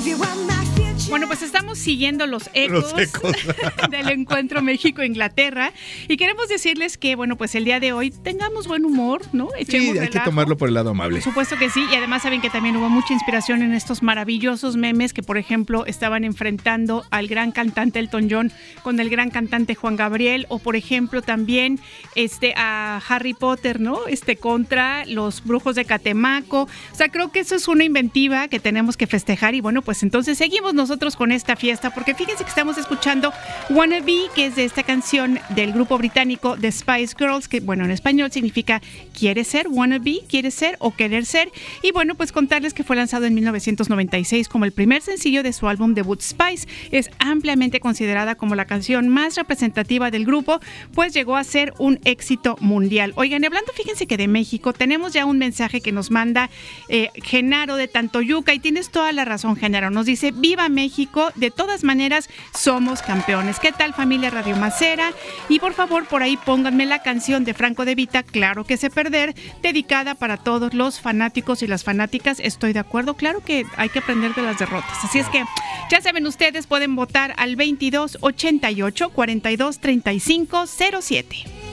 Bueno, pues estamos siguiendo los ecos del encuentro México-Inglaterra y queremos decirles que, bueno, pues el día de hoy tengamos buen humor, ¿no? Echemos relajo. Que tomarlo por el lado amable. Por supuesto que sí, y además saben que también hubo mucha inspiración en estos maravillosos memes que, por ejemplo, estaban enfrentando al gran cantante Elton John con el gran cantante Juan Gabriel, o por ejemplo también a Harry Potter, ¿no? Contra los brujos de Catemaco. O sea, creo que eso es una inventiva que tenemos que festejar y bueno, pues entonces seguimos nosotros con esta fiesta, porque fíjense que estamos escuchando Wanna Be, que es de esta canción del grupo británico The Spice Girls, que bueno, en español significa quiere ser, wanna be, quiere ser o querer ser, y bueno, pues contarles que fue lanzado en 1996 como el primer sencillo de su álbum debut Spice. Es ampliamente considerada como la canción más representativa del grupo, pues llegó a ser un éxito mundial. Oigan, hablando, fíjense que de México, tenemos ya un mensaje que nos manda Genaro de Tantoyuca, y tienes toda la razón, Genaro, nos dice, ¡viva México! De todas maneras, somos campeones. ¿Qué tal, familia Radio Macera? Y por favor, por ahí pónganme la canción de Franco De Vita, Claro que sé perder, dedicada para todos los fanáticos y las fanáticas. Estoy de acuerdo, claro que hay que aprender de las derrotas. Así es que, ya saben ustedes, pueden votar al 2288 42 35 07.